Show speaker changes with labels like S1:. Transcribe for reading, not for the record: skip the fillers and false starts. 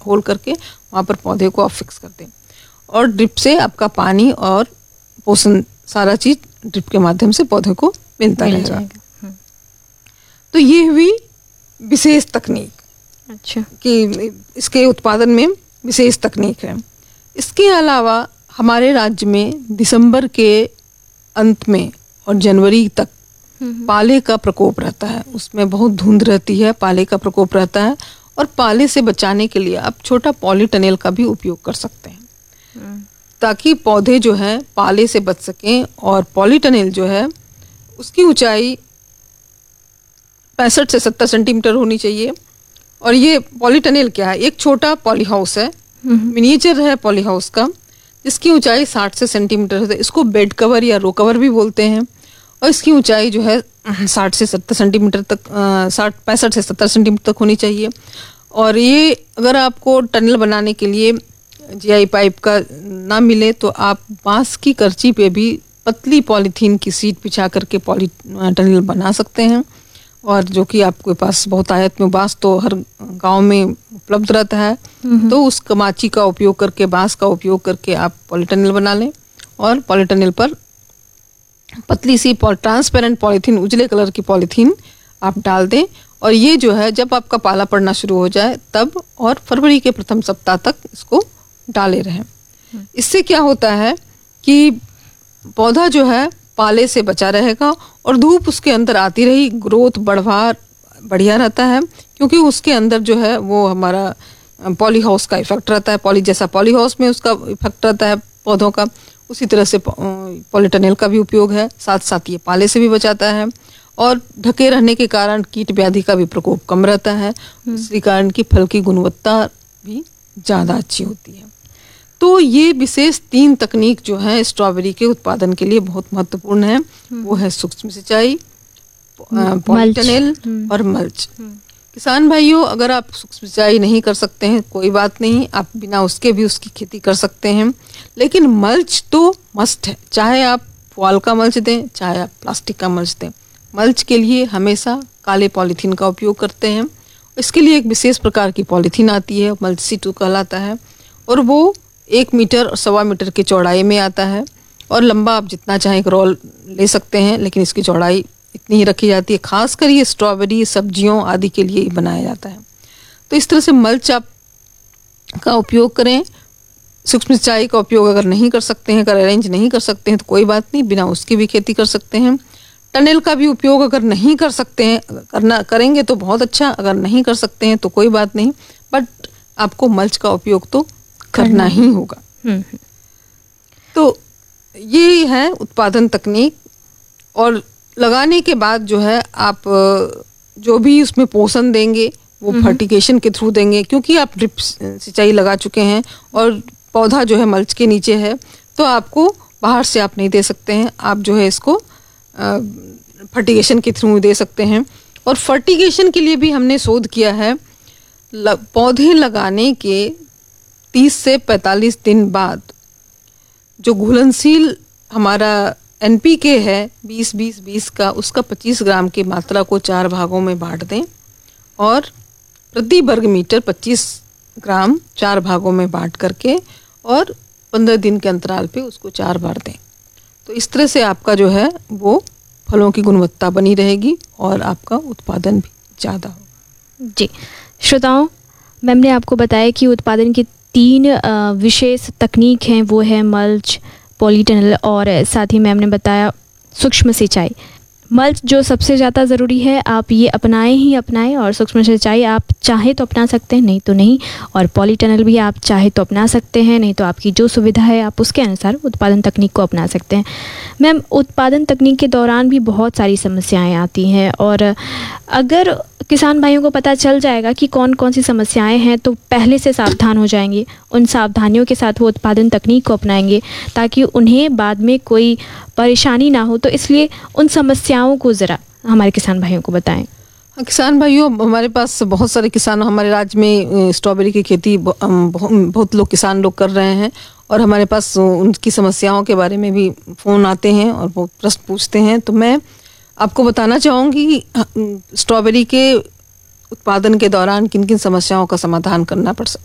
S1: Whole करके वहाँ पर पौधे को आप फिक्स कर दें, और ड्रिप से आपका पानी और पोषण सारा चीज ड्रिप के माध्यम से पौधे को मिलता रहेगा। तो ये हुई विशेष तकनीक।
S2: अच्छा,
S1: कि इसके उत्पादन में विशेष तकनीक है। इसके अलावा हमारे राज्य में दिसंबर के अंत में और जनवरी तक पाले का प्रकोप रहता है। उसमें बहुत धुंध रहती है, पाले का प्रकोप रहता है, और पाले से बचाने के लिए आप छोटा पॉलीटनेल का भी उपयोग कर सकते हैं ताकि पौधे जो है पाले से बच सकें। और पॉलीटनेल जो है उसकी ऊंचाई 65 से 70 सेंटीमीटर होनी चाहिए। और ये पॉलीटनेल क्या है, एक छोटा पॉली हाउस है, मिनिएचर है पॉली हाउस का, जिसकी ऊंचाई 60 से सेंटीमीटर है। इसको बेड कवर या रो कवर भी बोलते हैं। और इसकी ऊंचाई जो है 60 से 70 सेंटीमीटर तक 65 से 70 सेंटीमीटर तक होनी चाहिए। और ये अगर आपको टनल बनाने के लिए जीआई पाइप का ना मिले तो आप बांस की करची पे भी पतली पॉलीथीन की सीट बिछा करके टनल बना सकते हैं। और जो कि आपके पास बहुत आयत में बांस तो हर गांव में उपलब्ध रहता है, तो उस कमाची का उपयोग करके, बांस का उपयोग करके आप पॉलीटनल बना लें। और पॉलीटनल पर पतली सी ट्रांसपेरेंट पॉलीथीन, उजले कलर की पॉलीथीन आप डाल दें। और ये जो है जब आपका पाला पड़ना शुरू हो जाए तब, और फरवरी के प्रथम सप्ताह तक इसको डाले रहें। इससे क्या होता है कि पौधा जो है पाले से बचा रहेगा और धूप उसके अंदर आती रही, ग्रोथ बढ़िया रहता है, क्योंकि उसके अंदर जो है वो हमारा पॉली हाउस का इफेक्ट रहता है। पॉली जैसा पॉली हाउस में उसका इफेक्ट रहता है पौधों का, उसी तरह से पॉलीटनेल का भी उपयोग है। साथ साथ ये पाले से भी बचाता है, और ढके रहने के कारण कीट व्याधि का भी प्रकोप कम रहता है। इसी कारण की फल की गुणवत्ता भी ज़्यादा अच्छी होती है। तो ये विशेष 3 तकनीक जो है स्ट्रॉबेरी के उत्पादन के लिए बहुत महत्वपूर्ण है। वो है सूक्ष्म सिंचाई, पॉलीटनेल और मल्च। किसान भाइयों, अगर आप सूक्ष्म सिंचाई नहीं कर सकते हैं कोई बात नहीं, आप बिना उसके भी उसकी खेती कर सकते हैं। लेकिन मल्च तो मस्ट है, चाहे आप पुआल का मल्च दें, चाहे आप प्लास्टिक का मल्च दें। मल्च के लिए हमेशा काले पॉलीथीन का उपयोग करते हैं। इसके लिए एक विशेष प्रकार की पॉलीथीन आती है, मल्च सीटू कहलाता है, और वो 1 मीटर और 1.25 मीटर की चौड़ाई में आता है। और लंबा आप जितना चाहें एक रोल ले सकते हैं, लेकिन इसकी चौड़ाई इतनी ही रखी जाती है। खासकर ये स्ट्रॉबेरी, सब्जियों आदि के लिए ही बनाया जाता है। तो इस तरह से मल्च आप का उपयोग करें। सूक्ष्म सिंचाई का उपयोग अगर नहीं कर सकते हैं, अगर अरेंज नहीं कर सकते हैं तो कोई बात नहीं, बिना उसकी भी खेती कर सकते हैं। टनल का भी उपयोग अगर नहीं कर सकते हैं, करेंगे तो बहुत अच्छा, अगर नहीं कर सकते हैं तो कोई बात नहीं, बट आपको मल्च का उपयोग तो करना ही होगा। तो ये है उत्पादन तकनीक। और लगाने के बाद जो है आप जो भी उसमें पोषण देंगे वो फर्टिगेशन के थ्रू देंगे, क्योंकि आप ड्रिप सिंचाई लगा चुके हैं और पौधा जो है मल्च के नीचे है, तो आपको बाहर से आप नहीं दे सकते हैं। आप जो है इसको फर्टिगेशन के थ्रू दे सकते हैं। और फर्टिगेशन के लिए भी हमने शोध किया है। पौधे लगाने के 30 से 45 दिन बाद जो घुलनशील हमारा NPK है 20-20-20 का, उसका 25 ग्राम की मात्रा को 4 भागों में बांट दें, और प्रति वर्ग मीटर 25 ग्राम 4 भागों में बांट करके, और 15 दिन के अंतराल पे उसको 4 बार दें। तो इस तरह से आपका जो है वो फलों की गुणवत्ता बनी रहेगी और आपका उत्पादन भी ज़्यादा होगा।
S2: जी श्रोताओं, मैम ने आपको बताया कि उत्पादन की 3 विशेष तकनीक हैं, वो है मल्च, पॉलीटनल और साथ ही मैम ने बताया सूक्ष्म सिंचाई। मल्च जो सबसे ज़्यादा ज़रूरी है, आप ये अपनाएं ही अपनाएं, और सूक्ष्म सिंचाई आप चाहे तो अपना सकते हैं, नहीं तो नहीं। और पॉलीटनल भी आप चाहे तो अपना सकते हैं, नहीं तो आपकी जो सुविधा है आप उसके अनुसार उत्पादन तकनीक को अपना सकते हैं। मैम, उत्पादन तकनीक के दौरान भी बहुत सारी समस्याएं आती हैं, और अगर किसान भाइयों को पता चल जाएगा कि कौन कौन सी समस्याएं हैं तो पहले से सावधान हो जाएंगे। उन सावधानियों के साथ वो उत्पादन तकनीक को अपनाएंगे ताकि उन्हें बाद में कोई परेशानी ना हो। तो इसलिए उन समस्याओं को ज़रा हमारे किसान भाइयों को बताएं।
S1: किसान भाइयों, हमारे पास बहुत सारे किसान हमारे राज्य में स्ट्रॉबेरी की खेती बहुत लोग किसान लोग कर रहे हैं, और हमारे पास उनकी समस्याओं के बारे में भी फ़ोन आते हैं और बहुत प्रश्न पूछते हैं। तो मैं आपको बताना चाहूँगी स्ट्रॉबेरी के उत्पादन के दौरान किन किन समस्याओं का समाधान करना